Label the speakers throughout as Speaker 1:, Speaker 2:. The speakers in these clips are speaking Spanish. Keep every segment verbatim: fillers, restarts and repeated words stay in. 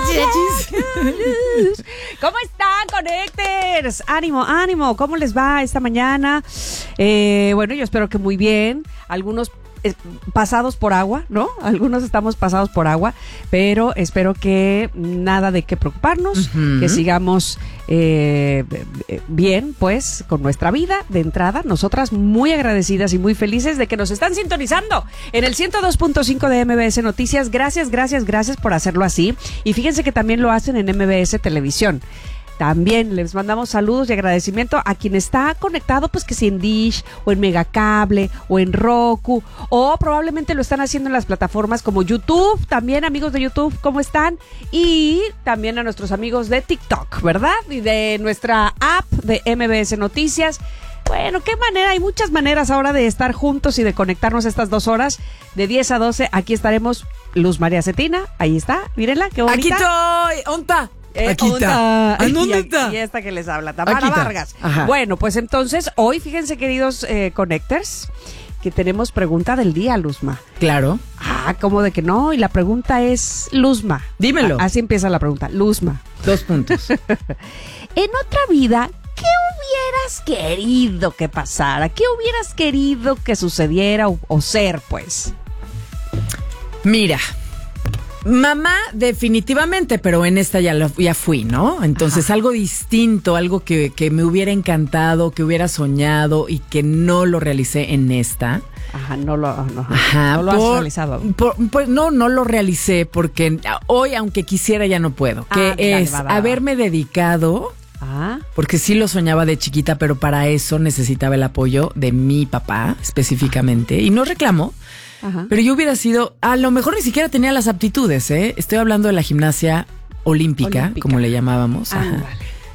Speaker 1: ¿Cómo están, Connectors? Ánimo, ánimo. ¿Cómo les va esta mañana? Eh, bueno, yo espero que muy bien. Algunos eh, pasados por agua, ¿no? Algunos estamos pasados por agua, pero espero que nada de qué preocuparnos, uh-huh. que sigamos eh, bien, pues, con nuestra vida de entrada. Nosotras muy agradecidas y muy felices de que nos están sintonizando en el ciento dos punto cinco de M B S Noticias. Gracias, gracias, gracias por hacerlo así. Y fíjense que también lo hacen en M B S Televisión. También les mandamos saludos y agradecimiento a quien está conectado, pues que si en Dish, o en Megacable, o en Roku, o probablemente lo están haciendo en las plataformas como YouTube. También, amigos de YouTube, ¿cómo están? Y también a nuestros amigos de TikTok, ¿verdad? Y de nuestra app de M B S Noticias. Bueno, qué manera, hay muchas maneras ahora de estar juntos y de conectarnos estas dos horas, de diez a doce. Aquí estaremos Luz María Cetina, ahí está, mírenla, qué bonita.
Speaker 2: Aquí estoy, ¿onta?
Speaker 1: Eh,
Speaker 2: Aquí está.
Speaker 1: ¿A
Speaker 2: dónde
Speaker 1: y,
Speaker 2: está?
Speaker 1: Y esta que les habla, Tamara Vargas. Ajá. Bueno, pues entonces, hoy, fíjense, queridos eh, Connectors, que tenemos pregunta del día, Luzma.
Speaker 2: Claro.
Speaker 1: Ah, ¿cómo de que no? Y la pregunta es, Luzma.
Speaker 2: Dímelo.
Speaker 1: A- así empieza la pregunta, Luzma.
Speaker 2: Dos puntos.
Speaker 1: En otra vida, ¿qué hubieras querido que pasara? ¿Qué hubieras querido que sucediera o, o ser, pues?
Speaker 2: Mira, mamá definitivamente, pero en esta ya, lo, ya fui, ¿no? Entonces Ajá. algo distinto, algo que, que me hubiera encantado, que hubiera soñado y que no lo realicé en esta.
Speaker 1: Ajá, no lo, no,
Speaker 2: Ajá,
Speaker 1: no lo
Speaker 2: por,
Speaker 1: has realizado.
Speaker 2: Por, pues no, no lo realicé porque hoy, aunque quisiera, ya no puedo. Ah, que dale, es va, va, va. haberme dedicado... Ah. Porque sí lo soñaba de chiquita, pero para eso necesitaba el apoyo de mi papá específicamente. Y no reclamo, Ajá. pero yo hubiera sido, a lo mejor ni siquiera tenía las aptitudes, ¿eh? Estoy hablando de la gimnasia olímpica, olímpica. como le llamábamos.
Speaker 1: Ah,
Speaker 2: Ajá.
Speaker 1: vale.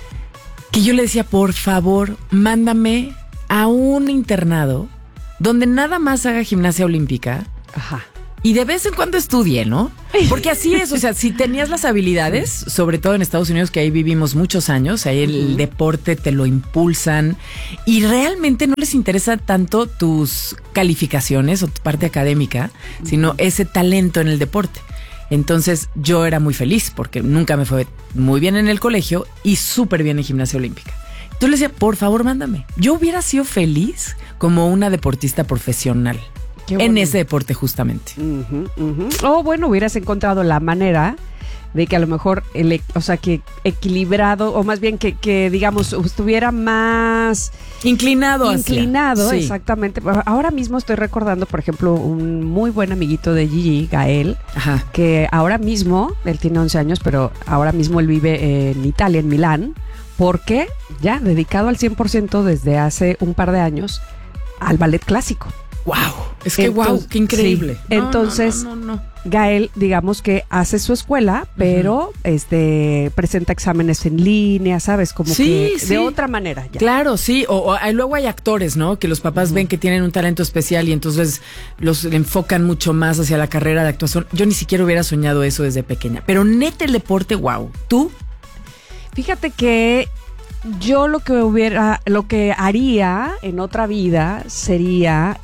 Speaker 2: Que yo le decía, por favor, mándame a un internado donde nada más haga gimnasia olímpica.
Speaker 1: Ajá.
Speaker 2: Y de vez en cuando estudie, ¿no? Porque así es, o sea, si tenías las habilidades, sobre todo en Estados Unidos, que ahí vivimos muchos años, ahí el uh-huh. deporte te lo impulsan y realmente no les interesa tanto tus calificaciones o tu parte académica, uh-huh. sino ese talento en el deporte. Entonces yo era muy feliz porque nunca me fue muy bien en el colegio y súper bien en gimnasia olímpica. Entonces le decía, por favor, mándame. Yo hubiera sido feliz como una deportista profesional. En ese deporte justamente.
Speaker 1: Uh-huh, uh-huh. O bueno, hubieras encontrado la manera de que a lo mejor, el, o sea, que equilibrado, o más bien que, que digamos, estuviera más...
Speaker 2: Inclinado.
Speaker 1: Inclinado,
Speaker 2: hacia, sí.
Speaker 1: exactamente. Ahora mismo estoy recordando, por ejemplo, un muy buen amiguito de Gigi, Gael, Ajá. que ahora mismo, él tiene once años, pero ahora mismo él vive en Italia, en Milán, porque ya dedicado al cien por ciento desde hace un par de años al ballet clásico.
Speaker 2: ¡Wow! Es que
Speaker 1: Entonces,
Speaker 2: wow, qué increíble.
Speaker 1: Sí. No, Entonces, no, no, no, no. Gael, digamos que hace su escuela, pero uh-huh. este presenta exámenes en línea, ¿sabes? Como
Speaker 2: sí,
Speaker 1: que
Speaker 2: sí.
Speaker 1: de otra manera. Ya.
Speaker 2: Claro, sí. O, o luego hay actores, ¿no? Que los papás uh-huh. ven que tienen un talento especial y entonces los enfocan mucho más hacia la carrera de actuación. Yo ni siquiera hubiera soñado eso desde pequeña. Pero neta el deporte, wow. ¿Tú?
Speaker 1: Fíjate que yo lo que hubiera, lo que haría en otra vida sería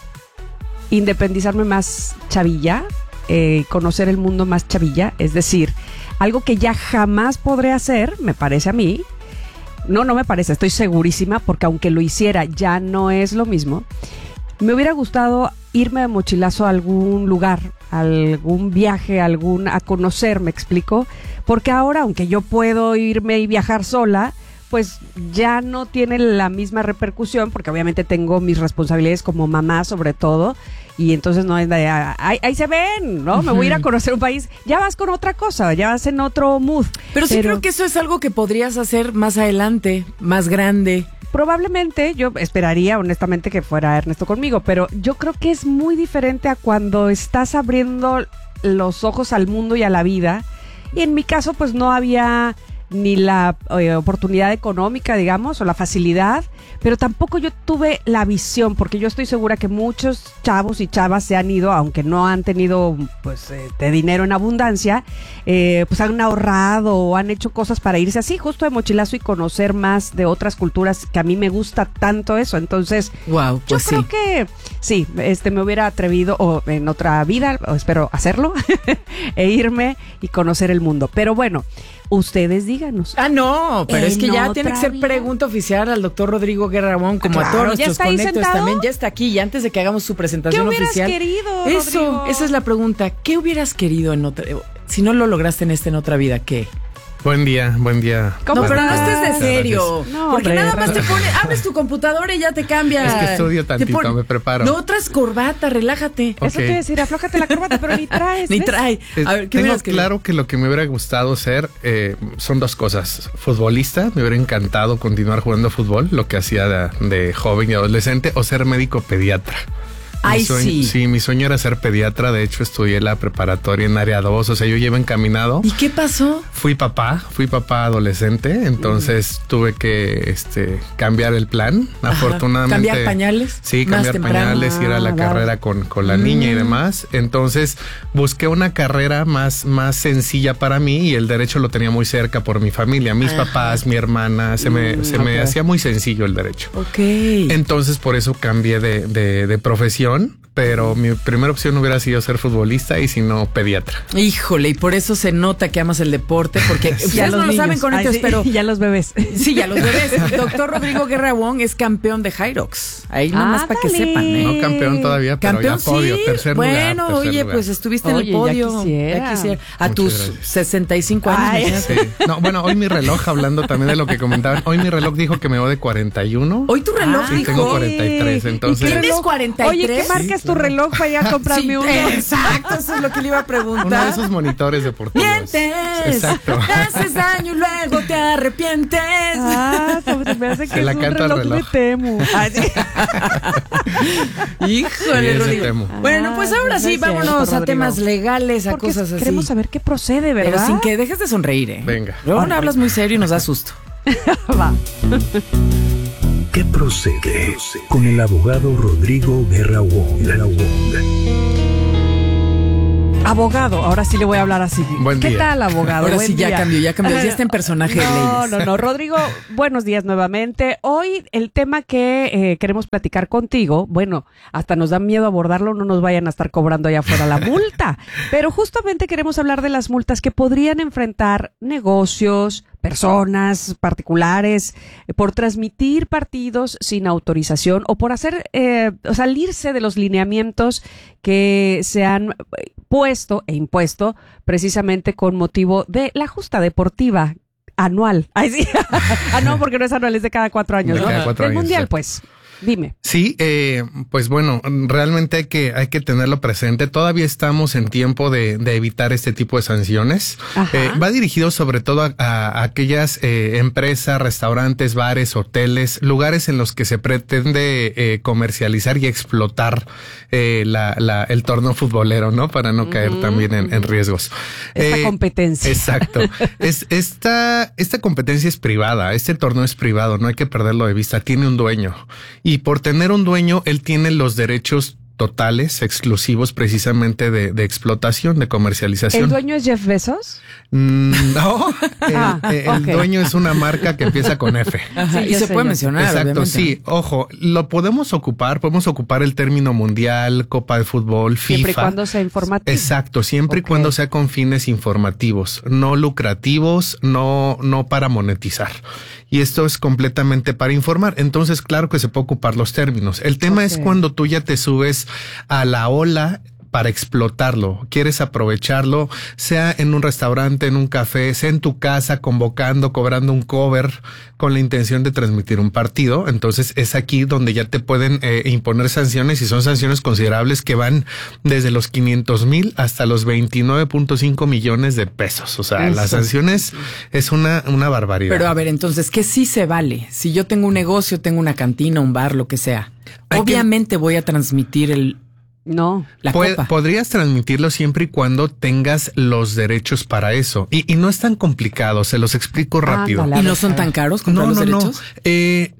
Speaker 1: independizarme más chavilla, eh, conocer el mundo más chavilla, es decir, algo que ya jamás podré hacer, me parece a mí, no, no me parece, estoy segurísima, porque aunque lo hiciera ya no es lo mismo, me hubiera gustado irme de mochilazo a algún lugar, a algún viaje, a, algún, a conocer, ¿me explico? Porque ahora, aunque yo puedo irme y viajar sola, pues ya no tiene la misma repercusión, porque obviamente tengo mis responsabilidades como mamá sobre todo, y entonces no es de, ahí, ahí se ven, ¿no? Uh-huh. Me voy a ir a conocer un país, ya vas con otra cosa, ya vas en otro mood.
Speaker 2: Pero sí Pero, creo que eso es algo que podrías hacer más adelante, más grande.
Speaker 1: Probablemente, yo esperaría honestamente que fuera Ernesto conmigo, pero yo creo que es muy diferente a cuando estás abriendo los ojos al mundo y a la vida, y en mi caso pues no había ni la eh, oportunidad económica, digamos, o la facilidad pero tampoco yo tuve la visión, porque yo estoy segura que muchos chavos y chavas se han ido, aunque no han tenido pues eh, de dinero en abundancia, eh, pues han ahorrado o han hecho cosas para irse así, justo de mochilazo y conocer más de otras culturas, que a mí me gusta tanto eso. Entonces,
Speaker 2: wow, pues
Speaker 1: yo creo
Speaker 2: sí.
Speaker 1: que sí, este me hubiera atrevido o en otra vida, o espero hacerlo, e irme y conocer el mundo. Pero bueno, ustedes díganos.
Speaker 2: Ah, no, pero es que ya
Speaker 1: otra
Speaker 2: tiene que ser
Speaker 1: vida.
Speaker 2: pregunta oficial al doctor Rodrigo Guerra Ramón, como
Speaker 1: Ah,
Speaker 2: a todos
Speaker 1: claro, ¿ya
Speaker 2: nuestros
Speaker 1: está ahí
Speaker 2: conectos
Speaker 1: sentado?
Speaker 2: también. Ya está aquí, y antes de que hagamos su presentación
Speaker 1: ¿Qué hubieras
Speaker 2: oficial.
Speaker 1: querido,
Speaker 2: Eso,
Speaker 1: Rodrigo?
Speaker 2: esa es la pregunta. ¿Qué hubieras querido en otra? Si no lo lograste en esta, en otra vida, ¿qué?
Speaker 3: Buen día, buen día.
Speaker 1: ¿Cómo
Speaker 2: No, pero no
Speaker 1: estás?
Speaker 2: estés de serio.
Speaker 1: No,
Speaker 2: porque
Speaker 1: hombre,
Speaker 2: nada más te
Speaker 1: relaja.
Speaker 2: pone, abres tu computadora y ya te cambia.
Speaker 3: Es que estudio
Speaker 2: Te
Speaker 3: tantito, me preparo.
Speaker 2: No traes corbata, relájate.
Speaker 3: Ok.
Speaker 1: Eso te iba a decir, aflójate la corbata, pero ni traes.
Speaker 2: Ni
Speaker 1: ¿ves?
Speaker 2: trae.
Speaker 3: Eh,
Speaker 2: A ver, ¿qué
Speaker 3: Tengo
Speaker 2: hubieras querido?
Speaker 3: claro que lo que me hubiera gustado ser eh, son dos cosas. Futbolista, me hubiera encantado continuar jugando fútbol, lo que hacía de, de joven y adolescente, o ser médico pediatra. Mi
Speaker 2: Ay,
Speaker 3: sueño-
Speaker 2: sí.
Speaker 3: Sí, mi sueño era ser pediatra. De hecho, estudié la preparatoria en área dos. O sea, yo llevo encaminado.
Speaker 2: ¿Y qué pasó?
Speaker 3: Fui papá, fui papá adolescente, entonces tuve que este cambiar el plan.
Speaker 2: Ajá.
Speaker 3: Afortunadamente.
Speaker 2: ¿Cambiar pañales?
Speaker 3: Sí,
Speaker 2: Más
Speaker 3: cambiar
Speaker 2: temprano.
Speaker 3: pañales, ir a la
Speaker 1: Ah,
Speaker 3: carrera
Speaker 1: vale.
Speaker 3: con, con la niña y demás. Entonces busqué una carrera más, más sencilla para mí, y el derecho lo tenía muy cerca por mi familia, mis
Speaker 2: Ajá.
Speaker 3: papás, mi hermana, se me, se me
Speaker 1: ok.
Speaker 3: hacía muy sencillo el derecho.
Speaker 2: Ok.
Speaker 3: Entonces por eso cambié de, de, de profesión. Pero mi primera opción hubiera sido ser futbolista y si no, pediatra.
Speaker 2: Híjole, y por eso se nota que amas el deporte, porque ustedes no lo saben,
Speaker 1: niños.
Speaker 2: conectos,
Speaker 1: Ay, sí,
Speaker 2: pero
Speaker 1: ya los bebés.
Speaker 2: sí, ya los bebés. El doctor Rodrigo Guerra Wong es campeón de Hyrox. Ahí nomás para que
Speaker 1: Ándale.
Speaker 2: sepan, ¿eh?
Speaker 3: No campeón todavía, pero
Speaker 2: Campeón,
Speaker 3: ya podio,
Speaker 2: sí.
Speaker 3: tercer
Speaker 2: bueno,
Speaker 3: lugar. tercer
Speaker 2: oye,
Speaker 3: lugar.
Speaker 2: pues estuviste
Speaker 1: Oye,
Speaker 2: en el
Speaker 1: ya
Speaker 2: podio.
Speaker 1: quisiera.
Speaker 2: A
Speaker 3: Muchas
Speaker 2: tus
Speaker 3: gracias.
Speaker 2: sesenta y cinco años.
Speaker 1: Ay.
Speaker 2: imagínate.
Speaker 3: Sí. No, bueno, hoy mi reloj, hablando también de lo que comentaban, hoy mi reloj dijo que me voy de cuarenta y uno.
Speaker 2: Hoy tu reloj
Speaker 1: Ay,
Speaker 2: dijo.
Speaker 3: tengo cuarenta y tres, entonces-
Speaker 1: ¿Y qué
Speaker 2: ¿Tienes
Speaker 1: reloj?
Speaker 2: cuarenta y
Speaker 1: Oye,
Speaker 2: tres?
Speaker 1: ¿qué marca es
Speaker 3: Sí,
Speaker 1: tu
Speaker 3: claro.
Speaker 1: reloj para ir a comprarme
Speaker 2: Sí,
Speaker 1: uno?
Speaker 2: exacto, eso es lo que le iba a preguntar.
Speaker 3: Uno de esos monitores deportivos.
Speaker 2: Mientes,
Speaker 3: Exacto.
Speaker 2: te haces daño y luego te arrepientes.
Speaker 1: Ah, se me hace que
Speaker 3: Se
Speaker 1: es
Speaker 3: la
Speaker 1: un
Speaker 3: canta el
Speaker 1: reloj, de
Speaker 3: reloj.
Speaker 1: Temu. Ay, sí.
Speaker 3: Sí,
Speaker 2: Híjole,
Speaker 3: es de
Speaker 2: Rodrigo.
Speaker 3: Temu.
Speaker 2: Bueno, pues ahora
Speaker 1: Ah,
Speaker 2: sí,
Speaker 1: no es cierto,
Speaker 2: vámonos a
Speaker 1: Rodrigo.
Speaker 2: temas legales, a
Speaker 1: Porque
Speaker 2: cosas así.
Speaker 1: queremos saber qué procede, ¿verdad?
Speaker 2: Pero sin que dejes de sonreír, ¿eh?
Speaker 3: Venga.
Speaker 2: Luego no hablas muy serio y nos da susto.
Speaker 1: Va.
Speaker 4: ¿Qué procede con el abogado Rodrigo Guerra Wong? Guerra Wong.
Speaker 1: Abogado, ahora sí le voy a hablar así.
Speaker 3: Buen
Speaker 1: ¿Qué
Speaker 3: día.
Speaker 1: tal, abogado?
Speaker 2: Ahora
Speaker 1: Buen
Speaker 2: sí ya
Speaker 1: día.
Speaker 2: cambió, ya cambió. Ya está en personaje de
Speaker 1: No,
Speaker 2: leyes.
Speaker 1: no, no. Rodrigo, buenos días nuevamente. Hoy el tema que eh, queremos platicar contigo, bueno, hasta nos da miedo abordarlo, no nos vayan a estar cobrando allá afuera la multa. Pero justamente queremos hablar de las multas que podrían enfrentar negocios, personas particulares, eh, por transmitir partidos sin autorización o por hacer, eh, o salirse de los lineamientos que se han eh, puesto e impuesto precisamente con motivo de la justa deportiva anual. Ay, sí. Ah, no, porque no es anual, es de cada cuatro años,
Speaker 3: De
Speaker 1: ¿no?
Speaker 3: cada cuatro
Speaker 1: Del
Speaker 3: años,
Speaker 1: mundial,
Speaker 3: exacto.
Speaker 1: pues. Dime.
Speaker 3: Sí, eh, pues bueno, realmente hay que, hay que tenerlo presente. Todavía estamos en tiempo de, de evitar este tipo de sanciones.
Speaker 1: Ajá.
Speaker 3: Eh, va dirigido sobre todo a, a aquellas eh, empresas, restaurantes, bares, hoteles, lugares en los que se pretende eh, comercializar y explotar eh, la, la, el torneo futbolero, ¿no? Para no caer también en, en riesgos.
Speaker 1: Esta
Speaker 3: Eh,
Speaker 1: competencia.
Speaker 3: Exacto. Es, esta, esta competencia es privada, este torneo es privado, no hay que perderlo de vista, tiene un dueño. Y por tener un dueño, él tiene los derechos totales, exclusivos precisamente de, de explotación, de comercialización.
Speaker 1: ¿El dueño es Jeff Bezos?
Speaker 3: Mm, no, el,
Speaker 1: Ah,
Speaker 3: el
Speaker 1: ok.
Speaker 3: dueño es una marca que empieza con F.
Speaker 2: Ajá,
Speaker 1: Sí,
Speaker 2: y
Speaker 1: ya
Speaker 2: se
Speaker 1: sé,
Speaker 2: puede
Speaker 1: ya sé.
Speaker 2: mencionar,
Speaker 3: Exacto,
Speaker 2: obviamente.
Speaker 3: sí. Ojo, lo podemos ocupar, podemos ocupar el término mundial, Copa de Fútbol, FIFA.
Speaker 1: Siempre y cuando sea informativo.
Speaker 3: Exacto, siempre
Speaker 1: Ok.
Speaker 3: y cuando sea con fines informativos, no lucrativos, no, no para monetizar. Y esto es completamente para informar. Entonces, claro que se puede ocupar los términos. El tema
Speaker 1: Ok.
Speaker 3: es cuando tú ya te subes a la ola para explotarlo, quieres aprovecharlo, sea en un restaurante, en un café, sea en tu casa, convocando, cobrando un cover con la intención de transmitir un partido. Entonces es aquí donde ya te pueden eh, imponer sanciones, y son sanciones considerables que van desde los quinientos mil hasta los veintinueve punto cinco millones de pesos. O sea,
Speaker 1: Eso.
Speaker 3: las sanciones es una, una barbaridad.
Speaker 2: Pero a ver, entonces, ¿qué sí se vale? Si yo tengo un negocio, tengo una cantina, un bar, lo que sea,
Speaker 3: Hay que-
Speaker 2: obviamente voy a transmitir el,
Speaker 1: No.
Speaker 2: la
Speaker 3: Pod-
Speaker 2: copa.
Speaker 3: Podrías transmitirlo siempre y cuando tengas los derechos para eso. Y, y no es tan complicado, se los explico rápido.
Speaker 1: Ándale.
Speaker 2: ¿Y
Speaker 1: a
Speaker 2: no
Speaker 1: ver,
Speaker 2: son
Speaker 1: a ver.
Speaker 2: tan caros comprar
Speaker 3: No,
Speaker 2: los
Speaker 3: no, no.
Speaker 2: derechos?
Speaker 3: Eh,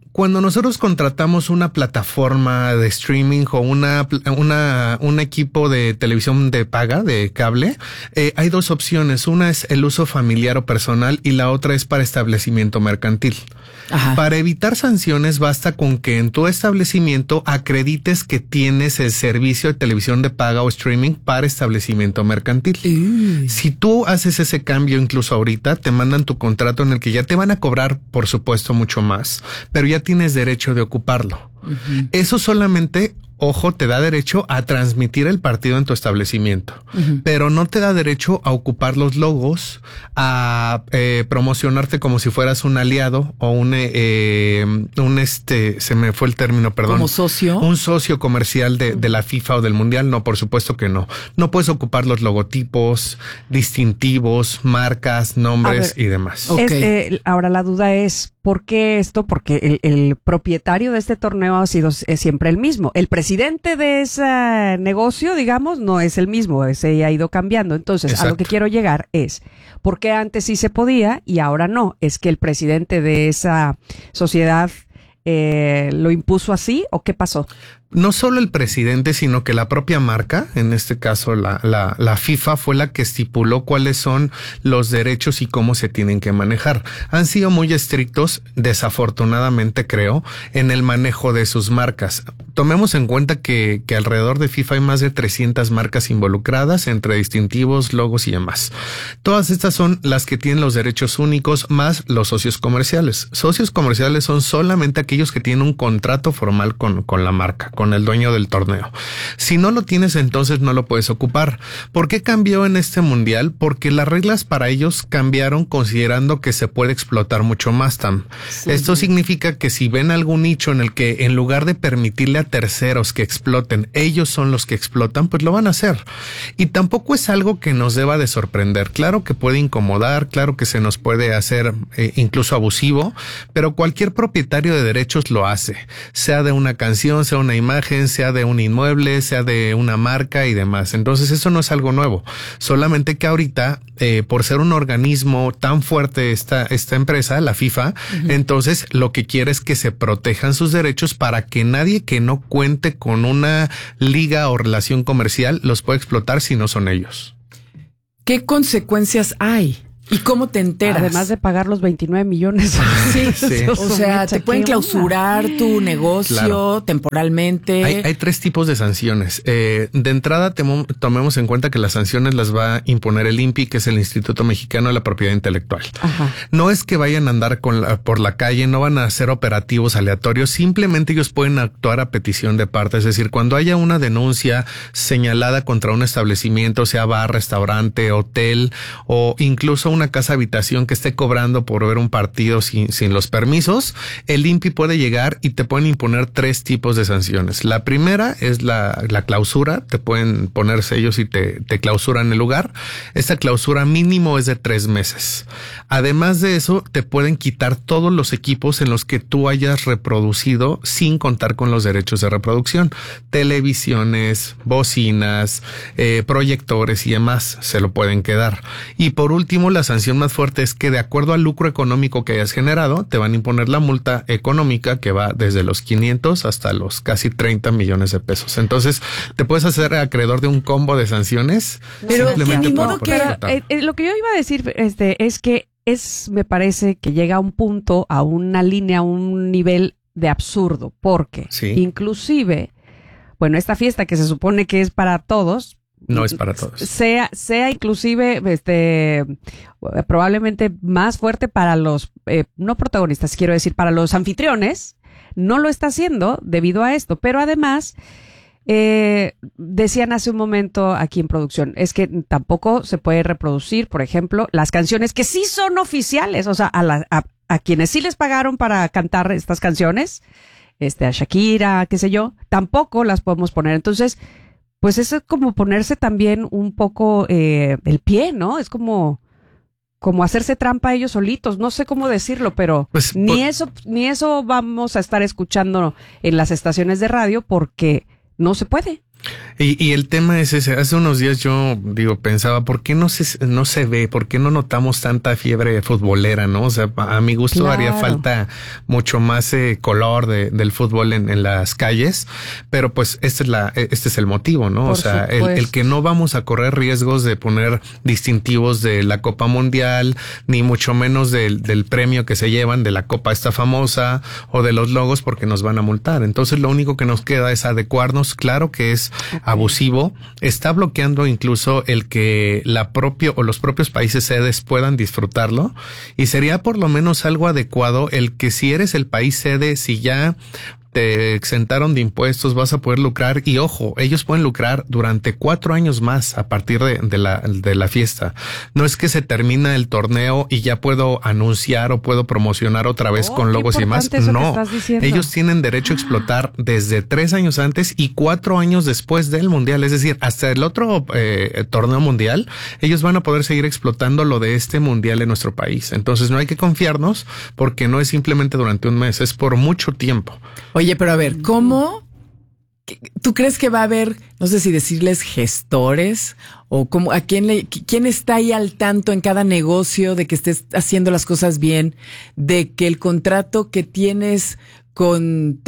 Speaker 3: cuando nosotros contratamos una plataforma de streaming o una, una, un equipo de televisión de paga, de cable, eh, hay dos opciones. Una es el uso familiar o personal y la otra es para establecimiento mercantil. Ajá. Para evitar sanciones basta con que en tu establecimiento acredites que tienes el servicio de televisión de paga o streaming para establecimiento mercantil. Uh. Si tú haces ese cambio incluso ahorita, te mandan tu contrato en el que ya te van a cobrar, por supuesto, mucho más, pero ya tienes derecho de ocuparlo. Uh-huh. Eso solamente, ojo, te da derecho a transmitir el partido en tu establecimiento, uh-huh. pero no te da derecho a ocupar los logos, a eh, promocionarte como si fueras un aliado o un, eh, un este, se me fue el término, perdón.
Speaker 2: ¿Como socio?
Speaker 3: Un socio comercial de, de la FIFA o del Mundial. No, por supuesto que no. No puedes ocupar los logotipos, distintivos, marcas, nombres ver, y demás.
Speaker 1: Okay. Es, eh, ahora la duda es, ¿por qué esto? Porque el, el propietario de este torneo ha sido es siempre el mismo. El presidente de ese negocio, digamos, no es el mismo, se ha ido cambiando. Entonces, exacto, a lo que quiero llegar es, ¿por qué antes sí se podía y ahora no? ¿Es que el presidente de esa sociedad eh, lo impuso así o qué pasó?
Speaker 3: No solo el presidente, sino que la propia marca, en este caso la, la, la FIFA, fue la que estipuló cuáles son los derechos y cómo se tienen que manejar. Han sido muy estrictos, desafortunadamente creo, en el manejo de sus marcas. Tomemos en cuenta que, que alrededor de FIFA hay más de trescientas marcas involucradas entre distintivos, logos y demás. Todas estas son las que tienen los derechos únicos más los socios comerciales. Socios comerciales son solamente aquellos que tienen un contrato formal con, con la marca, con el dueño del torneo. Si no lo tienes, entonces no lo puedes ocupar. ¿Por qué cambió en este mundial? Porque las reglas para ellos cambiaron considerando que se puede explotar mucho más, Tam. Sí. Esto significa que si ven algún nicho en el que en lugar de permitirle a terceros que exploten, ellos son los que explotan, pues lo van a hacer. Y tampoco es algo que nos deba de sorprender. Claro que puede incomodar, claro que se nos puede hacer eh, incluso abusivo, pero cualquier propietario de derechos lo hace. Sea de una canción, sea una imagen, imagen, sea de un inmueble, sea de una marca y demás. Entonces eso no es algo nuevo, solamente que ahorita eh, por ser un organismo tan fuerte esta, esta empresa, la FIFA, uh-huh. entonces lo que quiere es que se protejan sus derechos para que nadie que no cuente con una liga o relación comercial los pueda explotar si no son ellos.
Speaker 2: ¿Qué consecuencias hay? ¿Y cómo te enteras?
Speaker 1: Además de pagar los veintinueve millones.
Speaker 2: Sí, sí. O sea, te pueden clausurar tu negocio claro. temporalmente.
Speaker 3: Hay, hay tres tipos de sanciones. Eh, de entrada, temo, tomemos en cuenta que las sanciones las va a imponer el I N P I, que es el Instituto Mexicano de la Propiedad Intelectual. Ajá. No es que vayan a andar con la, por la calle, no van a hacer operativos aleatorios, simplemente ellos pueden actuar a petición de parte. Es decir, cuando haya una denuncia señalada contra un establecimiento, sea bar, restaurante, hotel o incluso un una casa habitación que esté cobrando por ver un partido sin, sin los permisos, el I N P I puede llegar y te pueden imponer tres tipos de sanciones. La primera es la, la clausura, te pueden poner sellos y te, te clausuran el lugar. Esta clausura mínimo es de tres meses. Además de eso, te pueden quitar todos los equipos en los que tú hayas reproducido sin contar con los derechos de reproducción. Televisiones, bocinas, eh, proyectores y demás se lo pueden quedar. Y por último, las sanción más fuerte es que de acuerdo al lucro económico que hayas generado, te van a imponer la multa económica que va desde los quinientos hasta los casi treinta millones de pesos. Entonces, te puedes hacer acreedor de un combo de sanciones.
Speaker 1: Pero simplemente modo que eh, eh, lo que yo iba a decir este, es que es, me parece que llega a un punto, a una línea, a un nivel de absurdo, porque sí. inclusive, bueno, esta fiesta que se supone que es para todos,
Speaker 3: no es para todos.
Speaker 1: Sea, sea inclusive, este, probablemente más fuerte para los, eh, no protagonistas, quiero decir, para los anfitriones, no lo está haciendo debido a esto. Pero además, eh, decían hace un momento aquí en producción, es que tampoco se puede reproducir, por ejemplo, las canciones que sí son oficiales, o sea, a, la, a, a quienes sí les pagaron para cantar estas canciones, este, a Shakira, qué sé yo, tampoco las podemos poner. Entonces, pues eso es como ponerse también un poco eh, el pie, ¿no? Es como, como hacerse trampa a ellos solitos. No sé cómo decirlo, pero pues, ni por... eso, ni eso vamos a estar escuchando en las estaciones de radio porque no se puede.
Speaker 3: Y, y el tema es ese. Hace unos días yo digo, pensaba, ¿por qué no se, no se ve? ¿Por qué no notamos tanta fiebre futbolera, no? O sea, a mi gusto
Speaker 1: Claro.
Speaker 3: haría falta mucho más eh, color de, del fútbol en, en las calles, pero pues este es la, este es el motivo, ¿no?
Speaker 1: Por
Speaker 3: o sea, el,
Speaker 1: supuesto.
Speaker 3: el que no vamos a correr riesgos de poner distintivos de la Copa Mundial, ni mucho menos del, del premio que se llevan de la Copa esta famosa o de los logos, porque nos van a multar. Entonces lo único que nos queda es adecuarnos. Claro que es abusivo, está bloqueando incluso el que la propio o los propios países sedes puedan disfrutarlo, y sería por lo menos algo adecuado el que si eres el país sede, si ya te exentaron de impuestos, vas a poder lucrar, y ojo, ellos pueden lucrar durante cuatro años más a partir de, de la de la fiesta. No es que se termina el torneo y ya puedo anunciar o puedo promocionar otra vez
Speaker 1: Oh,
Speaker 3: con
Speaker 1: qué
Speaker 3: logos y demás.
Speaker 1: importante eso que
Speaker 3: No,
Speaker 1: estás diciendo.
Speaker 3: ellos tienen derecho a explotar desde tres años antes y cuatro años después del mundial, es decir, hasta el otro eh, torneo mundial, ellos van a poder seguir explotando lo de este mundial en nuestro país. Entonces no hay que confiarnos, porque no es simplemente durante un mes, es por mucho tiempo.
Speaker 2: Oye, pero a ver, ¿cómo? ¿Tú crees que va a haber, no sé si decirles gestores o cómo, a quién le, quién está ahí al tanto en cada negocio de que estés haciendo las cosas bien, de que el contrato que tienes con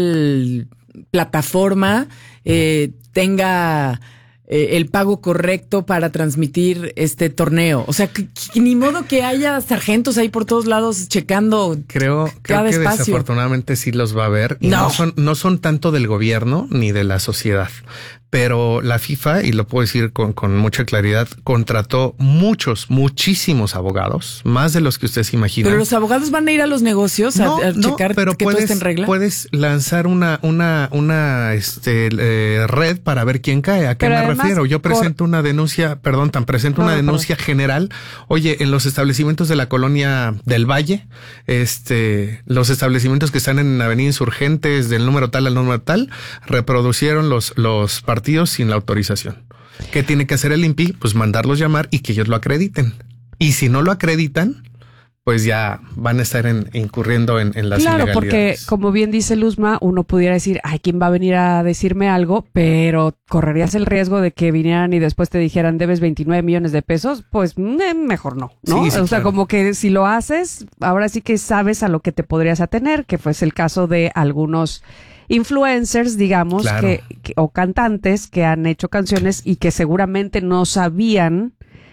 Speaker 2: tal plataforma eh, tenga eh, el pago correcto para transmitir este torneo? O sea, que, que ni modo que haya sargentos ahí por todos lados checando.
Speaker 3: Creo, creo
Speaker 2: Cada
Speaker 3: que
Speaker 2: espacio.
Speaker 3: desafortunadamente sí los va a haber. Y
Speaker 2: No.
Speaker 3: no son, no son tanto del gobierno ni de la sociedad. Pero la FIFA, y lo puedo decir con, con mucha claridad, contrató muchos, muchísimos abogados, más de los que ustedes imaginan.
Speaker 2: Pero los abogados van a ir a los negocios a,
Speaker 3: No,
Speaker 2: a
Speaker 3: no,
Speaker 2: checar
Speaker 3: pero
Speaker 2: que todo
Speaker 3: puedes,
Speaker 2: esté en regla.
Speaker 3: puedes lanzar una, una, una, este, eh, red para ver quién cae. ¿A qué
Speaker 1: Pero
Speaker 3: me
Speaker 1: además,
Speaker 3: refiero? Yo
Speaker 1: por-
Speaker 3: presento una denuncia, perdón, tan presento
Speaker 1: No,
Speaker 3: una
Speaker 1: no,
Speaker 3: denuncia general. Oye, en los establecimientos de la colonia del Valle, este, los establecimientos que están en Avenida Insurgentes del número tal al número tal, reproducieron los, los partidos sin la autorización. ¿Qué tiene que hacer el I N P I? Pues mandarlos llamar y que ellos lo acrediten. Y si no lo acreditan, pues ya van a estar en, incurriendo en, en las
Speaker 1: Claro, porque
Speaker 3: ilegalidades.
Speaker 1: como bien dice Luzma, uno pudiera decir, ay, ¿quién va a venir a decirme algo? Pero correrías el riesgo de que vinieran y después te dijeran, debes veintinueve millones de pesos, pues eh, mejor no, ¿no?
Speaker 3: Sí, sí,
Speaker 1: o sea,
Speaker 3: claro.
Speaker 1: como que si lo haces, ahora sí que sabes a lo que te podrías atener, que fue el caso de algunos influencers, digamos,
Speaker 3: Claro.
Speaker 1: que, que- o cantantes que han hecho canciones y que seguramente no sabían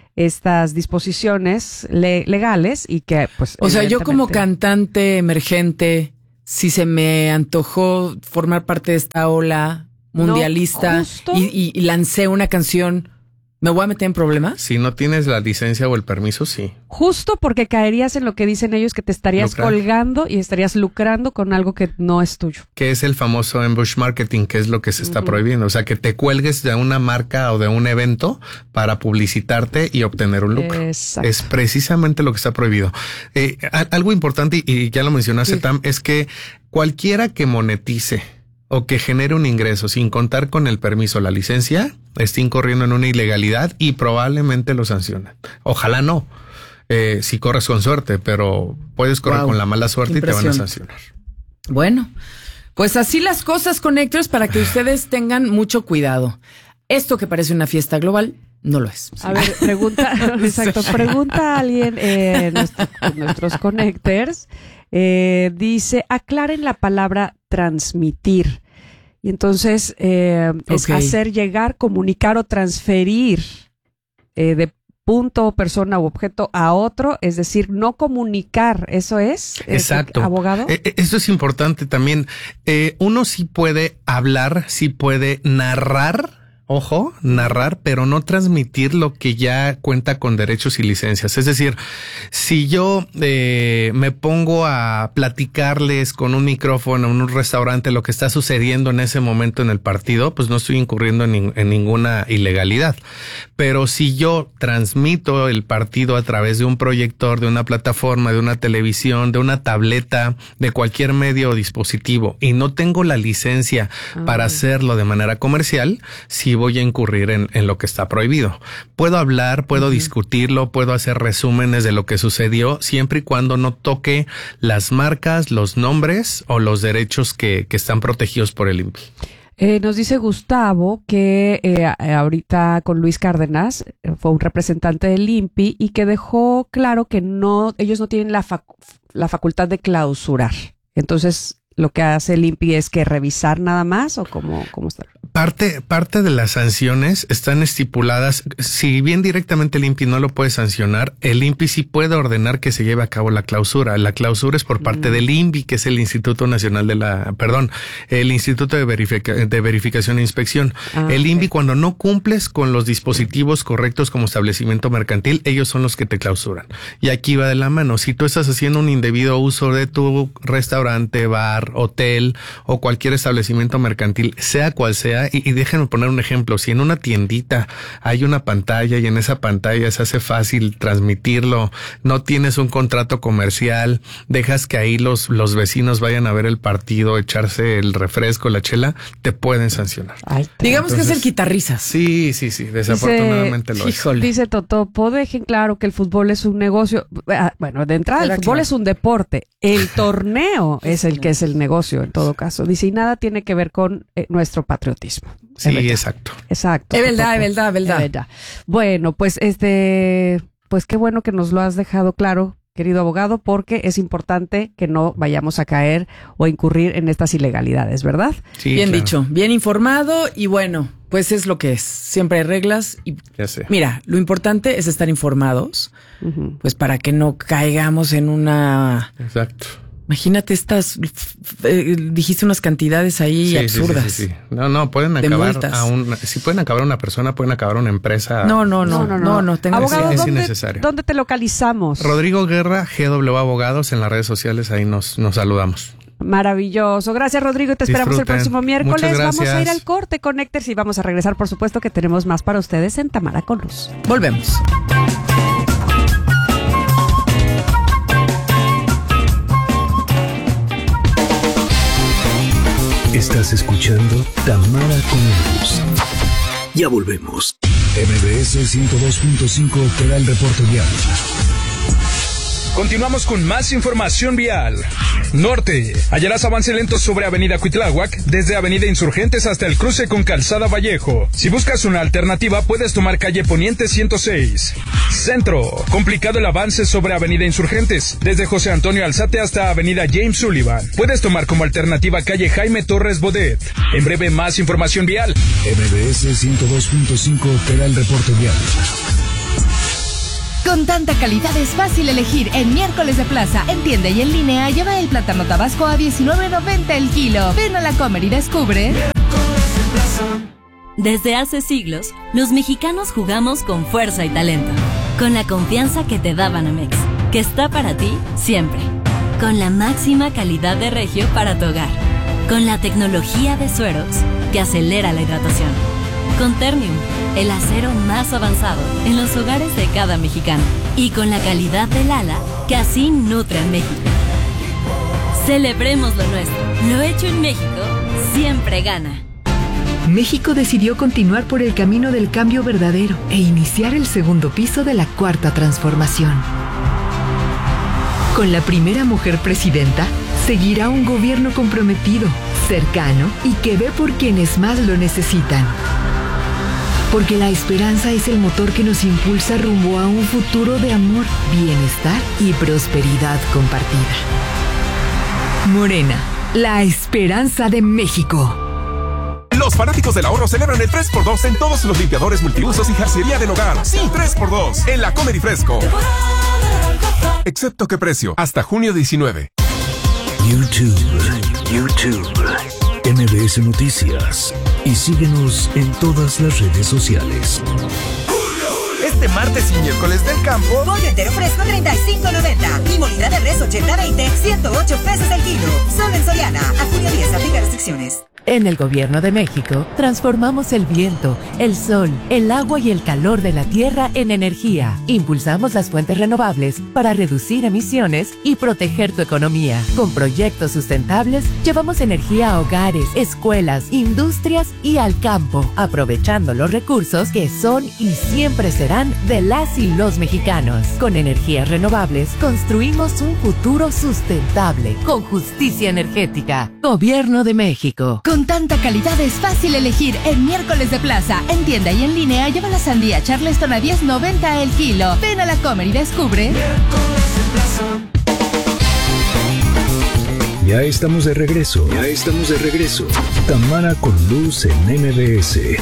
Speaker 1: estas disposiciones le- legales y que pues
Speaker 2: O sea, yo como
Speaker 1: evidentemente-
Speaker 2: cantante emergente, si se me antojó formar parte de esta ola mundialista
Speaker 1: No, justo.
Speaker 2: y, y- y lancé una canción, ¿me voy a meter en problemas?
Speaker 3: Si no tienes la licencia o el permiso, sí.
Speaker 1: Justo porque caerías en lo que dicen ellos, que te estarías
Speaker 3: Lucrar.
Speaker 1: colgando y estarías lucrando con algo que no es tuyo.
Speaker 3: Que es el famoso ambush marketing, que es lo que se está prohibiendo. O sea, que te cuelgues de una marca o de un evento para publicitarte y obtener un lucro.
Speaker 1: Exacto.
Speaker 3: Es precisamente lo que está prohibido. Eh, a- algo importante, y, y ya lo mencionaste,
Speaker 1: Sí.
Speaker 3: Tam, es que cualquiera que monetice o que genere un ingreso sin contar con el permiso o la licencia, está incurriendo en una ilegalidad y probablemente lo sancionen. Ojalá no, eh, si corres con suerte, pero puedes correr
Speaker 2: Wow.
Speaker 3: con la mala suerte y te van a
Speaker 2: Impresión.
Speaker 3: sancionar.
Speaker 2: Bueno, pues así las cosas, Connectors, para que ustedes tengan mucho cuidado. Esto que parece una fiesta global, no lo es.
Speaker 1: A ver, pregunta, exacto, pregunta a alguien, eh, nuestro- nuestros connectors, eh, dice, aclaren la palabra transmitir. Y entonces eh, es
Speaker 2: Ok.
Speaker 1: hacer llegar, comunicar o transferir eh, de punto, persona u objeto a otro, es decir, no comunicar, ¿eso es? ¿Es
Speaker 3: Exacto.
Speaker 1: abogado?
Speaker 3: Eh, eh, Esto es importante también. Eh, uno sí puede hablar, sí puede narrar. Ojo, narrar, pero no transmitir lo que ya cuenta con derechos y licencias. Es decir, si yo eh, me pongo a platicarles con un micrófono en un restaurante lo que está sucediendo en ese momento en el partido, pues no estoy incurriendo en, nin- en ninguna ilegalidad. Pero si yo transmito el partido a través de un proyector, de una plataforma, de una televisión, de una tableta, de cualquier medio o dispositivo y no tengo la licencia para hacerlo de manera comercial, sí voy a incurrir en, en lo que está prohibido. Puedo hablar, puedo discutirlo, puedo hacer resúmenes de lo que sucedió, siempre y cuando no toque las marcas, los nombres o los derechos que, que están protegidos por el I N P I.
Speaker 1: Eh, nos dice Gustavo que eh, ahorita con Luis Cárdenas eh, fue un representante del I N P I y que dejó claro que no, ellos no tienen la, fac- la facultad de clausurar. Entonces, lo que hace el I N P I es que revisar nada más o cómo, cómo está.
Speaker 3: Parte, parte de las sanciones están estipuladas. Si bien directamente el I N P I no lo puede sancionar, el I N P I sí puede ordenar que se lleve a cabo la clausura. La clausura es por parte mm. del I N V I, que es el Instituto Nacional de la, perdón, el Instituto de, Verifica, de Verificación e Inspección. Ah, el I N V I, okay. Cuando no cumples con los dispositivos correctos como establecimiento mercantil, ellos son los que te clausuran. Y aquí va de la mano. Si tú estás haciendo un indebido uso de tu restaurante, bar, hotel o cualquier establecimiento mercantil, sea cual sea, Y, y déjenme poner un ejemplo. Si en una tiendita hay una pantalla y en esa pantalla se hace fácil transmitirlo, no tienes un contrato comercial, dejas que ahí los, los vecinos vayan a ver el partido, echarse el refresco, la chela, te pueden sancionar.
Speaker 2: Ay, digamos Entonces, que es el quitarrisas.
Speaker 3: Sí, sí, sí, desafortunadamente
Speaker 1: dice,
Speaker 3: lo es.
Speaker 1: Híjole. Dice Totopo, dejen claro que el fútbol es un negocio. Bueno, de entrada el fútbol claro. es un deporte. El torneo es el que es el negocio en todo caso. Dice, y nada tiene que ver con eh, nuestro patriotismo.
Speaker 3: Sí, exacto.
Speaker 1: Exacto.
Speaker 2: Es verdad, es verdad, es verdad.
Speaker 1: verdad. Bueno, pues este, pues qué bueno que nos lo has dejado claro, querido abogado, porque es importante que no vayamos a caer o incurrir en estas ilegalidades, ¿verdad?
Speaker 2: Sí, bien claro. dicho, bien informado y bueno, pues es lo que es. Siempre hay reglas y
Speaker 3: ya sé.
Speaker 2: Mira, lo importante es estar informados, uh-huh. pues para que no caigamos en una...
Speaker 3: Exacto.
Speaker 2: Imagínate estas, eh, dijiste unas cantidades ahí
Speaker 3: sí,
Speaker 2: absurdas.
Speaker 3: Sí, sí, sí, sí. No, no, pueden acabar a un, si pueden acabar una persona, pueden acabar una empresa.
Speaker 2: No, no, no, no, no, no, no tengo
Speaker 1: abogado,
Speaker 3: es, es
Speaker 1: ¿dónde,
Speaker 3: innecesario.
Speaker 1: ¿Dónde te localizamos?
Speaker 3: Rodrigo Guerra, G W Abogados, en las redes sociales, ahí nos, nos saludamos.
Speaker 1: Maravilloso. Gracias, Rodrigo. Te esperamos
Speaker 3: Disfruten.
Speaker 1: El próximo miércoles.
Speaker 3: Vamos
Speaker 1: a ir al corte, Connectors, y vamos a regresar, por supuesto, que tenemos más para ustedes en Tamara con Luz.
Speaker 2: Volvemos.
Speaker 4: Estás escuchando Tamara con Luz. Ya volvemos. M B S ciento dos punto cinco te da el reporte vial.
Speaker 5: Continuamos con más información vial. Norte. Hallarás avance lento sobre Avenida Cuitláhuac, desde Avenida Insurgentes hasta el cruce con Calzada Vallejo. Si buscas una alternativa, puedes tomar calle Poniente ciento seis. Centro. Complicado el avance sobre Avenida Insurgentes, desde José Antonio Alzate hasta Avenida James Sullivan. Puedes tomar como alternativa calle Jaime Torres Bodet. En breve, más información vial.
Speaker 4: M B S ciento dos punto cinco te da el reporte vial.
Speaker 6: Con tanta calidad es fácil elegir. En Miércoles de Plaza, en tienda y en línea, lleva el plátano tabasco a diecinueve noventa el kilo. Ven a la Comer y descubre.
Speaker 7: Desde hace siglos, los mexicanos jugamos con fuerza y talento. Con la confianza que te da Banamex, que está para ti siempre. Con la máxima calidad de regio para tu hogar. Con la tecnología de Suerox, que acelera la hidratación. Con Ternium, el acero más avanzado en los hogares de cada mexicano. Y con la calidad del ala que así nutre a México. Celebremos lo nuestro. Lo hecho en México siempre gana.
Speaker 8: México decidió continuar por el camino del cambio verdadero e iniciar el segundo piso de la cuarta transformación. Con la primera mujer presidenta, seguirá un gobierno comprometido, cercano y que ve por quienes más lo necesitan. Porque la esperanza es el motor que nos impulsa rumbo a un futuro de amor, bienestar y prosperidad compartida. Morena, la esperanza de México.
Speaker 9: Los fanáticos del ahorro celebran el tres por dos en todos los limpiadores multiusos y jarciería del hogar. Sí, tres por dos en la Comer y Fresco. Excepto qué precio, hasta junio diecinueve.
Speaker 4: YouTube, YouTube, M B S Noticias. Y síguenos en todas las redes sociales.
Speaker 9: Este martes y miércoles del campo,
Speaker 10: pollo entero fresco treinta y cinco noventa y molida de res ochenta veinte, ciento ocho pesos el kilo. Solo en Soriana. A junio diez, aplica restricciones.
Speaker 11: En el Gobierno de México, transformamos el viento, el sol, el agua y el calor de la tierra en energía. Impulsamos las fuentes renovables para reducir emisiones y proteger tu economía. Con proyectos sustentables, llevamos energía a hogares, escuelas, industrias y al campo, aprovechando los recursos que son y siempre serán de las y los mexicanos. Con energías renovables, construimos un futuro sustentable, con justicia energética. Gobierno de México.
Speaker 6: Con tanta calidad es fácil elegir en Miércoles de Plaza. En tienda y en línea lleva la sandía Charleston a diez noventa el kilo. Ven a la Comer y descubre.
Speaker 4: Miércoles de Plaza. Ya estamos de regreso. Ya estamos de regreso. Tamara con Luz en M B S.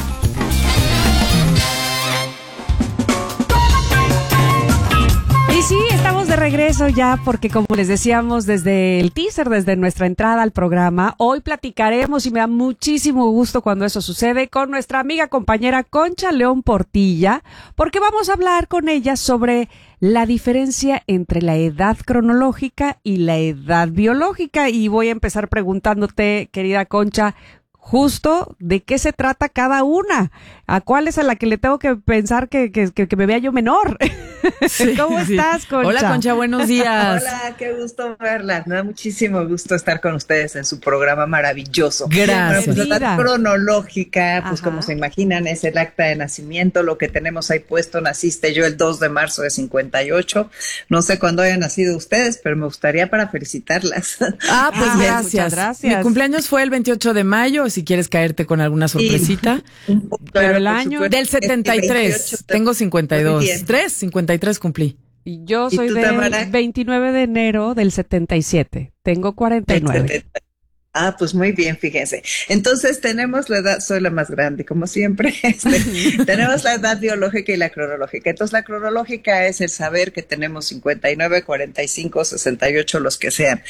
Speaker 1: Y sí, estamos de regreso ya porque como les decíamos desde el teaser, desde nuestra entrada al programa, hoy platicaremos y me da muchísimo gusto cuando eso sucede con nuestra amiga compañera Concha León Portilla, porque vamos a hablar con ella sobre la diferencia entre la edad cronológica y la edad biológica. Y voy a empezar preguntándote, querida Concha, justo de qué se trata cada una, a cuál es a la que le tengo que pensar que, que, que, que me vea yo menor. Sí, ¿cómo sí. estás, Concha?
Speaker 2: Hola, Concha, buenos días.
Speaker 12: Hola, qué gusto verla. Me da muchísimo gusto estar con ustedes en su programa maravilloso.
Speaker 2: Gracias.
Speaker 12: Bueno, pues la edad cronológica, pues Ajá. como se imaginan, es el acta de nacimiento, lo que tenemos ahí puesto. Naciste yo el dos de marzo de cincuenta y ocho. No sé cuándo hayan nacido ustedes, pero me gustaría para felicitarlas.
Speaker 2: Ah, pues
Speaker 1: ah,
Speaker 2: gracias.
Speaker 1: gracias.
Speaker 2: Mi cumpleaños fue el veintiocho de mayo, si quieres caerte con alguna sorpresita.
Speaker 12: Sí.
Speaker 1: Pero el año
Speaker 2: del setenta y tres, tengo cincuenta y dos. tres, cincuenta y tres cumplí.
Speaker 1: Y yo soy
Speaker 12: ¿Y tú,
Speaker 1: del
Speaker 12: Tamara?
Speaker 1: veintinueve de enero del setenta y siete. Tengo cuarenta y nueve.
Speaker 12: Ah, pues muy bien, fíjense. Entonces tenemos la edad, soy la más grande, como siempre. Este, tenemos la edad biológica y la cronológica. Entonces la cronológica es el saber que tenemos cincuenta y nueve, cuarenta y cinco, sesenta y ocho, los que sean.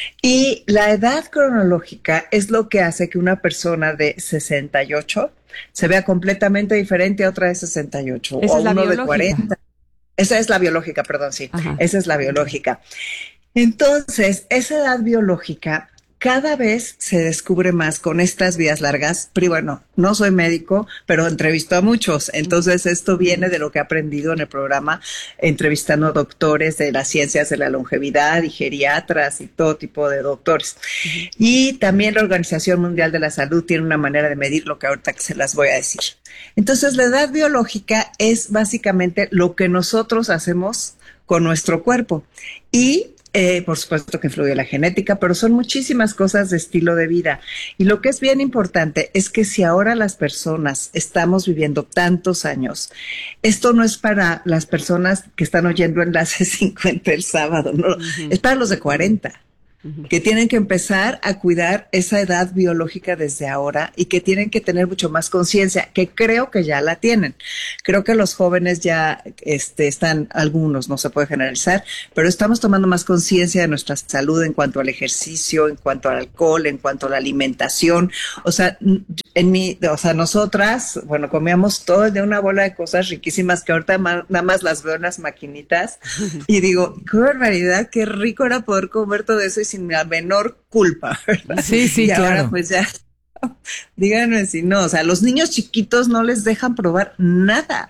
Speaker 12: Y la edad cronológica es lo que hace que una persona de sesenta y ocho se vea completamente diferente a otra de sesenta y ocho.
Speaker 1: Esa
Speaker 12: o
Speaker 1: es la
Speaker 12: uno
Speaker 1: biológica.
Speaker 12: de cuarenta. Esa es la biológica, perdón, sí.
Speaker 1: Ajá.
Speaker 12: Esa es la biológica. Entonces, esa edad biológica cada vez se descubre más con estas vías largas. Pero bueno, no soy médico, pero entrevisto a muchos. Entonces, esto viene de lo que he aprendido en el programa, entrevistando a doctores de las ciencias de la longevidad y geriatras y todo tipo de doctores. Uh-huh. Y también la Organización Mundial de la Salud tiene una manera de medir lo que ahorita se las voy a decir. Entonces, la edad biológica es básicamente lo que nosotros hacemos con nuestro cuerpo. Y Eh, por supuesto que influye la genética, pero son muchísimas cosas de estilo de vida. Y lo que es bien importante es que si ahora las personas estamos viviendo tantos años, esto no es para las personas que están oyendo Enlace cincuenta el sábado, no, uh-huh. es para los de cuarenta. Uh-huh. Que tienen que empezar a cuidar esa edad biológica desde ahora y que tienen que tener mucho más conciencia, que creo que ya la tienen. Creo que los jóvenes ya este, están, algunos, no se puede generalizar, pero estamos tomando más conciencia de nuestra salud en cuanto al ejercicio, en cuanto al alcohol, en cuanto a la alimentación. O sea, en mi, o sea, nosotras, bueno, comíamos todo de una bola de cosas riquísimas que ahorita ma- nada más las veo en las maquinitas y digo, qué barbaridad, qué rico era poder comer todo eso y sin la menor culpa, ¿verdad?
Speaker 2: Sí, sí,
Speaker 12: y
Speaker 2: claro.
Speaker 12: ahora pues ya, díganme si no, o sea, los niños chiquitos no les dejan probar nada.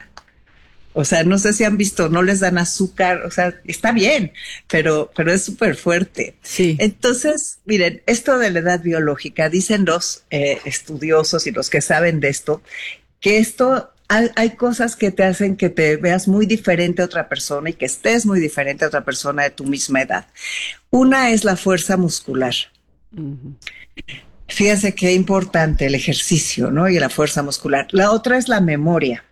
Speaker 12: O sea, no sé si han visto, no les dan azúcar, o sea, está bien, pero, pero es súper fuerte.
Speaker 2: Sí.
Speaker 12: Entonces, miren, esto de la edad biológica, dicen los eh, estudiosos y los que saben de esto, que esto Hay, hay cosas que te hacen que te veas muy diferente a otra persona y que estés muy diferente a otra persona de tu misma edad. Una es la fuerza muscular. Uh-huh. Fíjense qué importante el ejercicio, ¿no? Y la fuerza muscular. La otra es la memoria.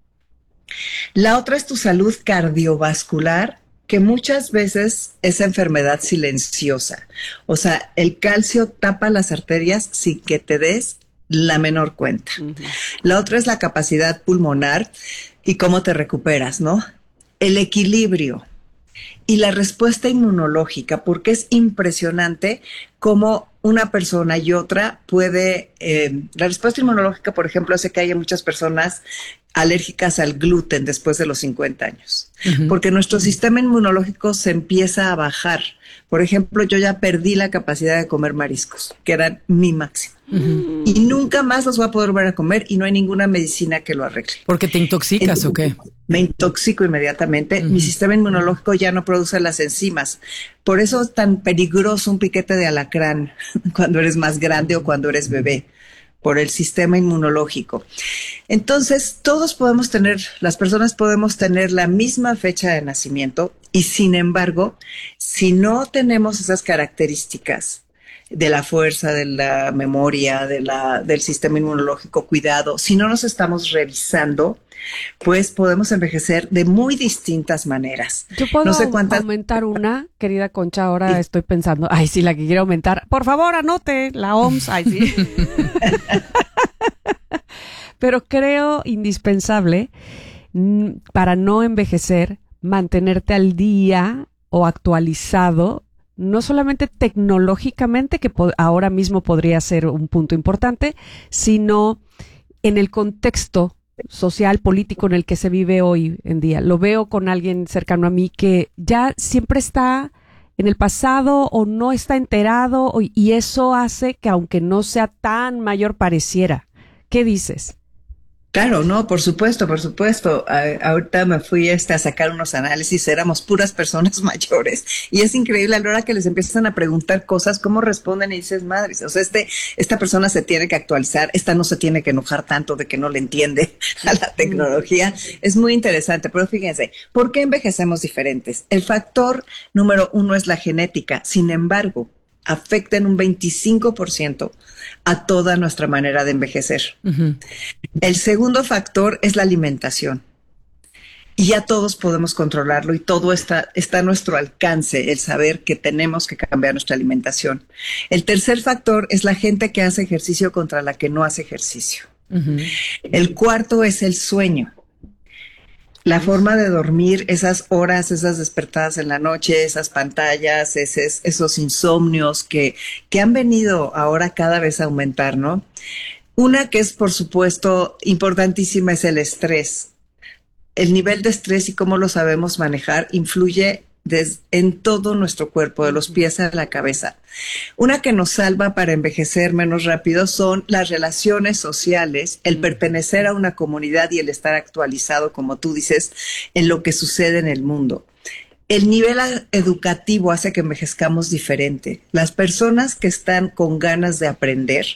Speaker 12: La otra es tu salud cardiovascular, que muchas veces es enfermedad silenciosa. O sea, el calcio tapa las arterias sin que te des la menor cuenta. Uh-huh. La otra es la capacidad pulmonar y cómo te recuperas, ¿no? El equilibrio y la respuesta inmunológica, porque es impresionante cómo una persona y otra puede... Eh, la respuesta inmunológica, por ejemplo, hace que haya muchas personas alérgicas al gluten después de los cincuenta años, uh-huh. porque nuestro sistema inmunológico se empieza a bajar. Por ejemplo, yo ya perdí la capacidad de comer mariscos, que eran mi máximo. Uh-huh. Y nunca más los voy a poder volver a comer y no hay ninguna medicina que lo arregle.
Speaker 2: ¿Porque te intoxicas Entonces, o qué?
Speaker 12: Me intoxico inmediatamente. Uh-huh. Mi sistema inmunológico ya no produce las enzimas. Por eso es tan peligroso un piquete de alacrán cuando eres más grande o cuando eres bebé, por el sistema inmunológico. Entonces, todos podemos tener, las personas podemos tener la misma fecha de nacimiento y sin embargo, si no tenemos esas características, de la fuerza, de la memoria, de la, del sistema inmunológico, cuidado. Si no nos estamos revisando, pues podemos envejecer de muy distintas maneras.
Speaker 1: Yo puedo
Speaker 12: no sé cuántas...
Speaker 1: aumentar una, querida Concha, ahora sí. Estoy pensando, ay, sí, la que quiero aumentar. Por favor, anote, la O M S, ay, sí. Pero creo indispensable m, para no envejecer, mantenerte al día o actualizado, no solamente tecnológicamente, que po- ahora mismo podría ser un punto importante, sino en el contexto social, político en el que se vive hoy en día. Lo veo con alguien cercano a mí que ya siempre está en el pasado o no está enterado, o, y eso hace que aunque no sea tan mayor pareciera. ¿Qué dices?
Speaker 12: Claro, no, por supuesto, por supuesto. A, ahorita me fui este, a sacar unos análisis, éramos puras personas mayores y es increíble a la hora que les empiezan a preguntar cosas, cómo responden y dices, madres, o sea, este, esta persona se tiene que actualizar, esta no se tiene que enojar tanto de que no le entiende a la tecnología. Es muy interesante, pero fíjense, ¿por qué envejecemos diferentes? El factor número uno es la genética, sin embargo, afecta en un veinticinco por ciento a toda nuestra manera de envejecer. Uh-huh. El segundo factor es la alimentación. Y ya todos podemos controlarlo y todo está, está a nuestro alcance, el saber que tenemos que cambiar nuestra alimentación. El tercer factor es la gente que hace ejercicio contra la que no hace ejercicio. Uh-huh. El cuarto es el sueño. La forma de dormir, esas horas, esas despertadas en la noche, esas pantallas, esos, esos insomnios que, que han venido ahora cada vez a aumentar, ¿no? Una que es, por supuesto, importantísima es el estrés. El nivel de estrés y cómo lo sabemos manejar influye des, en todo nuestro cuerpo, de los pies a la cabeza. Una que nos salva para envejecer menos rápido son las relaciones sociales, el pertenecer a una comunidad y el estar actualizado, como tú dices, en lo que sucede en el mundo. El nivel educativo hace que envejezcamos diferente. Las personas que están con ganas de aprender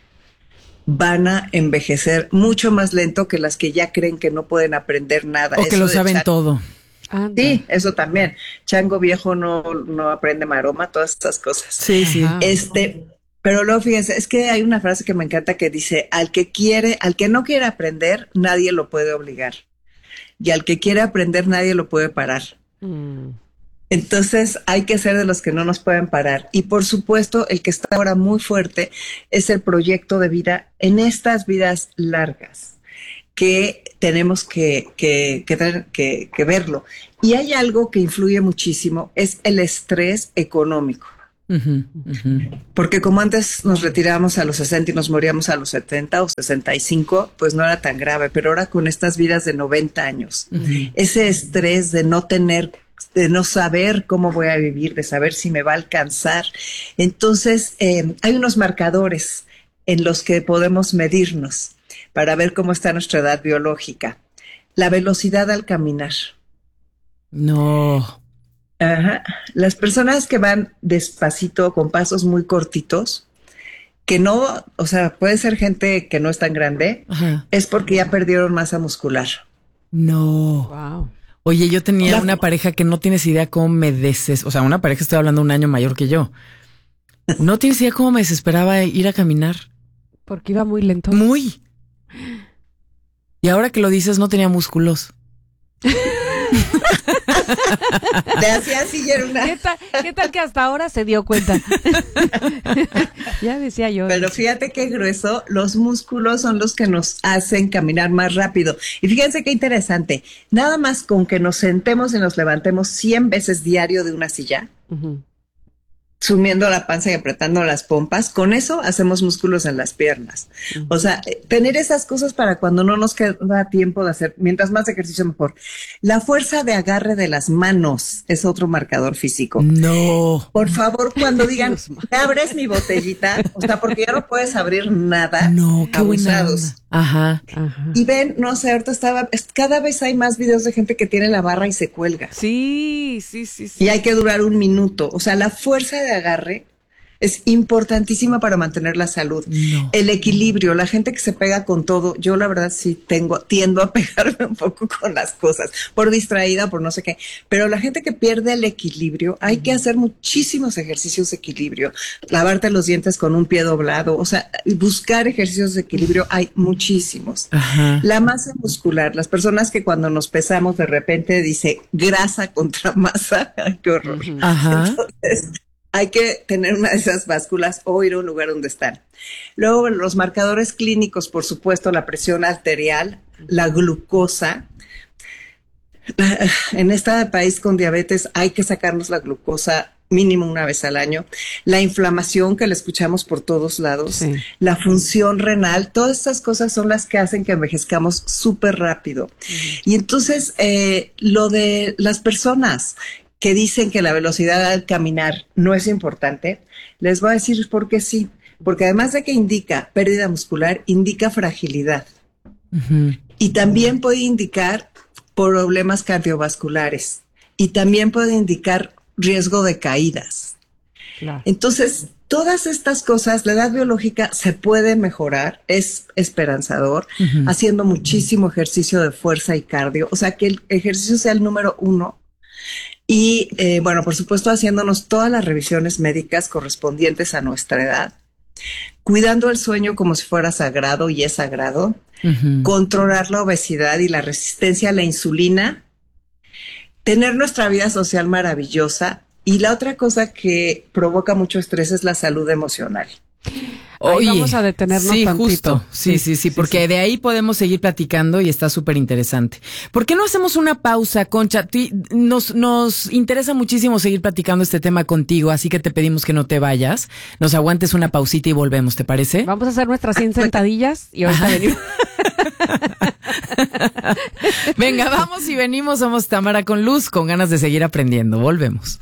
Speaker 12: van a envejecer mucho más lento que las que ya creen que no pueden aprender nada.
Speaker 2: O que lo saben chat- todo.
Speaker 12: Anda. Sí, eso también. Chango viejo no, no aprende maroma, todas estas cosas.
Speaker 2: Sí, sí.
Speaker 12: Este, pero luego fíjense, es que hay una frase que me encanta que dice, al que quiere, al que no quiere aprender, nadie lo puede obligar. Y al que quiere aprender, nadie lo puede parar. Mm. Entonces hay que ser de los que no nos pueden parar. Y por supuesto, el que está ahora muy fuerte es el proyecto de vida en estas vidas largas, que tenemos que, que, que, que, que verlo. Y hay algo que influye muchísimo, es el estrés económico. Uh-huh, uh-huh. Porque como antes nos retirábamos a los sesenta y nos moríamos a los setenta o sesenta y cinco, pues no era tan grave, pero ahora con estas vidas de noventa años, uh-huh. ese estrés de no tener, de no saber cómo voy a vivir, de saber si me va a alcanzar. Entonces, eh, hay unos marcadores en los que podemos medirnos para ver cómo está nuestra edad biológica. La velocidad al caminar.
Speaker 2: No.
Speaker 12: Ajá. Las personas que van despacito, con pasos muy cortitos, que no, o sea, puede ser gente que no es tan grande, ajá. es porque ya perdieron masa muscular.
Speaker 2: No. Wow. Oye, yo tenía La... una pareja que no tienes idea cómo me deses... O sea, una pareja, estoy hablando un año mayor que yo. No tienes idea cómo me desesperaba ir a caminar.
Speaker 1: Porque iba muy lento.
Speaker 2: Muy. Y ahora que lo dices, no tenía músculos.
Speaker 12: Te hacía así, una...
Speaker 1: ¿Qué tal, ¿Qué tal que hasta ahora se dio cuenta? Ya decía yo.
Speaker 12: Pero fíjate qué grueso, los músculos son los que nos hacen caminar más rápido. Y fíjense qué interesante, nada más con que nos sentemos y nos levantemos cien veces diario de una silla, uh-huh. sumiendo la panza y apretando las pompas, con eso hacemos músculos en las piernas. Uh-huh. O sea, tener esas cosas para cuando no nos queda tiempo de hacer, mientras más ejercicio mejor. La fuerza de agarre de las manos es otro marcador físico.
Speaker 2: No.
Speaker 12: Por favor, cuando digan, ¿te abres mi botellita? O sea, porque ya no puedes abrir nada.
Speaker 2: No, qué
Speaker 12: abusados.
Speaker 2: Buena. Ajá, ajá.
Speaker 12: Y ven, no sé, ahorita estaba, cada vez hay más videos de gente que tiene la barra y se cuelga.
Speaker 1: Sí, sí, sí, sí.
Speaker 12: Y hay que durar un minuto. O sea, la fuerza de agarre Es importantísima para mantener la salud. No. El equilibrio, la gente que se pega con todo, yo la verdad sí tengo, tiendo a pegarme un poco con las cosas, por distraída, por no sé qué, pero la gente que pierde el equilibrio, hay que hacer muchísimos ejercicios de equilibrio, lavarte los dientes con un pie doblado, o sea, buscar ejercicios de equilibrio, hay muchísimos. Ajá. La masa muscular, las personas que cuando nos pesamos de repente dice grasa contra masa, ay, qué horror. Ajá. Entonces, hay que tener una de esas básculas o ir a un lugar donde están. Luego, los marcadores clínicos, por supuesto, la presión arterial, la glucosa. En este país con diabetes hay que sacarnos la glucosa mínimo una vez al año. La inflamación que la escuchamos por todos lados. Sí. La función renal. Todas estas cosas son las que hacen que envejezcamos súper rápido. Sí. Y entonces, eh, lo de las personas que dicen que la velocidad al caminar no es importante, les voy a decir por qué sí. Porque además de que indica pérdida muscular, indica fragilidad. Uh-huh. Y también puede indicar problemas cardiovasculares. Y también puede indicar riesgo de caídas. Claro. Entonces, todas estas cosas, la edad biológica se puede mejorar, es esperanzador, uh-huh. haciendo muchísimo ejercicio de fuerza y cardio. O sea, que el ejercicio sea el número uno. Y, eh, bueno, por supuesto, haciéndonos todas las revisiones médicas correspondientes a nuestra edad, cuidando el sueño como si fuera sagrado y es sagrado, uh-huh. controlar la obesidad y la resistencia a la insulina, tener nuestra vida social maravillosa, y la otra cosa que provoca mucho estrés es la salud emocional.
Speaker 1: Oye, vamos a detenernos
Speaker 2: sí,
Speaker 1: tantito.
Speaker 2: Justo. Sí, sí, sí, sí, porque sí, sí. de ahí podemos seguir platicando y está súper interesante. ¿Por qué no hacemos una pausa, Concha? Nos, nos interesa muchísimo seguir platicando este tema contigo, así que te pedimos que no te vayas. Nos aguantes una pausita y volvemos, ¿te parece?
Speaker 1: Vamos a hacer nuestras cien sentadillas y ahorita venimos.
Speaker 2: Venga, vamos y venimos. Somos Tamara con Luz, con ganas de seguir aprendiendo. Volvemos.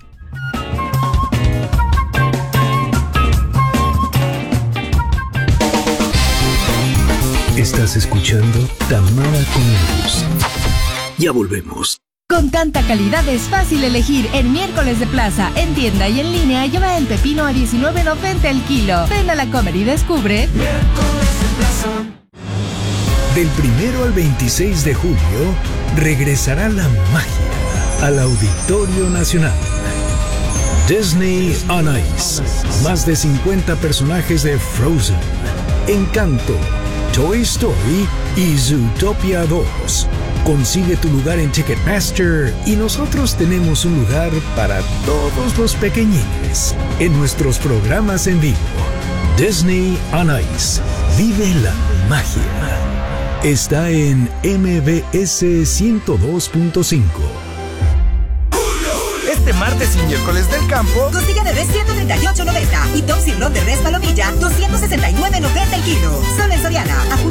Speaker 4: Estás escuchando Tamara con Luz. Ya volvemos.
Speaker 6: Con tanta calidad es fácil elegir. En miércoles de plaza, en tienda y en línea, lleva el pepino a diecinueve noventa el kilo. Ven a la Comer y descubre.
Speaker 4: Miércoles de plaza. Del primero al veintiséis de julio, regresará la magia al Auditorio Nacional. Disney on Ice. Más de cincuenta personajes de Frozen, Encanto, Toy Story y Zootopia dos. Consigue tu lugar en Ticketmaster y nosotros tenemos un lugar para todos los pequeñines en nuestros programas en vivo. Disney on Ice. Vive la magia. Está en M B S ciento dos punto cinco.
Speaker 13: Este martes y miércoles del campo,
Speaker 10: costilla de res ciento treinta y ocho noventa y top sirloin de res palomilla doscientos sesenta y nueve noventa el kilo. Solo en Soriana.